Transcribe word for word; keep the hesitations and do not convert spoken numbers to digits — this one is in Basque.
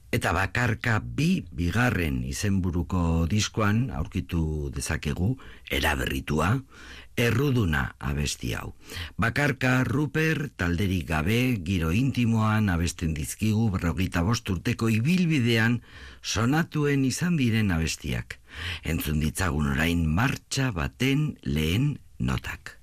Eta bakarka bi bigarren izenburuko diskoan aurkitu dezakegu eraberritua, erruduna abesti hau. Bakarka Ruper talderik gabe giro intimoan abesten dizkigu berrogeita bost urteko ibilbidean sonatuen izan diren abestiak. Entzun ditzagun orain martxa baten lehen notak.